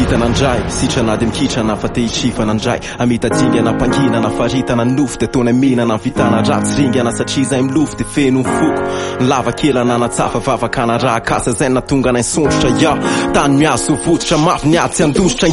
Vitana andray sitrana de mikitrana fa te hitsifana andray amitadingana mpanginana faritana nofo de tona minana vitana ratsy ringana satria zay milofo de feno foko lava kelana natsafa vavakana raha kasa zay natonga nay sondrotra ya tany miazo vototra mafy niatsy andositra